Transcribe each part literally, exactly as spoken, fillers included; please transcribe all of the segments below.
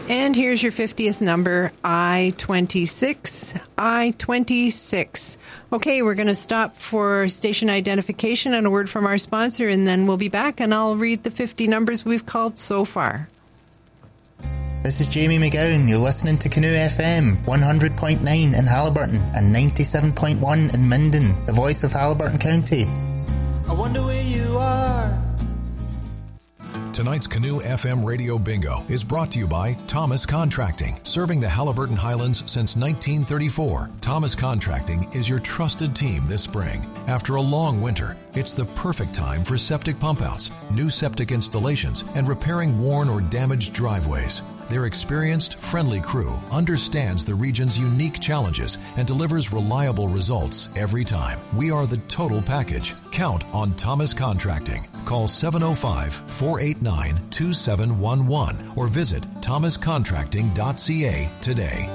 And here's your fiftieth number, I twenty-six, I twenty-six. Okay, we're going to stop for station identification and a word from our sponsor, and then we'll be back, and I'll read the fifty numbers we've called so far. This is Jamie McGowan. You're listening to Canoe F M, one hundred point nine in Haliburton and ninety-seven point one in Minden, the voice of Haliburton County. I wonder where you are. Tonight's Canoe F M Radio Bingo is brought to you by Thomas Contracting. Serving the Haliburton Highlands since nineteen thirty-four, Thomas Contracting is your trusted team this spring. After a long winter, it's the perfect time for septic pump-outs, new septic installations, and repairing worn or damaged driveways. Their experienced, friendly crew understands the region's unique challenges and delivers reliable results every time. We are the total package. Count on Thomas Contracting. Call seven oh five, four eight nine, two seven one one or visit thomas contracting dot c a today.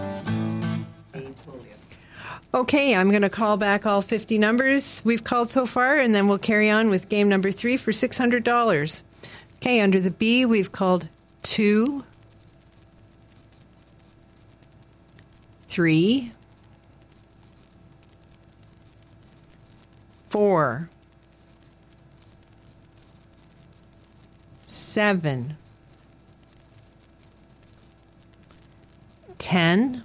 Okay, I'm going to call back all fifty numbers we've called so far, and then we'll carry on with game number three for six hundred dollars. Okay, under the B, we've called two, three, four, seven, ten,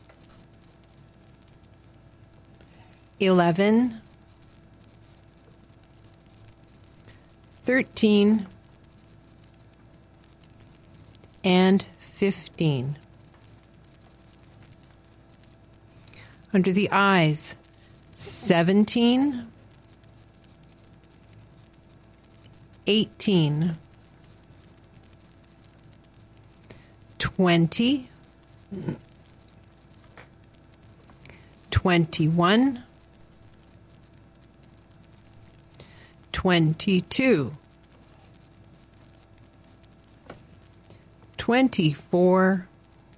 eleven, thirteen, and fifteen. Under the I's, seventeen, eighteen, twenty, twenty-one, twenty-two, twenty-four,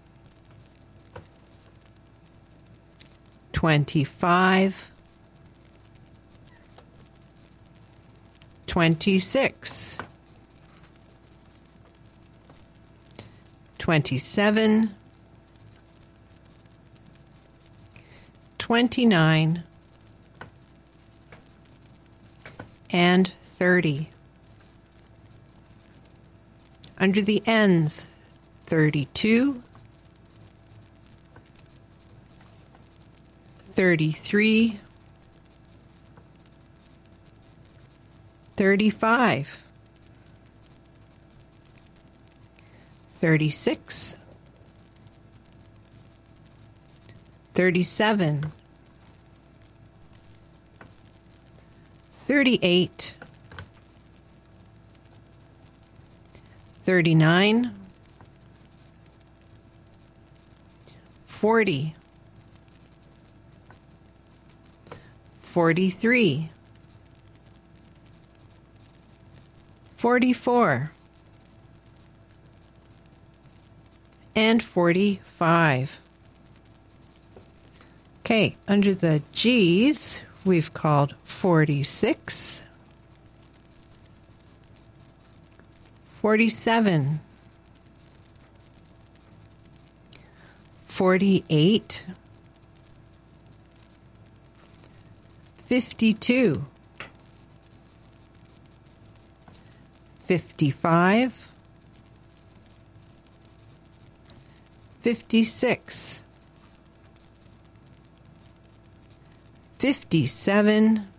twenty-five, twenty-six, twenty-seven, twenty-nine, and thirty. Under the N's, thirty-two, thirty-three, thirty-five, thirty-six, thirty-seven, thirty-eight, thirty-nine, forty, forty-three, forty-four, and forty-five. Okay, under the G's, we've called forty-six, forty-seven, forty-eight, fifty-two, fifty-five, fifty-six, fifty-seven,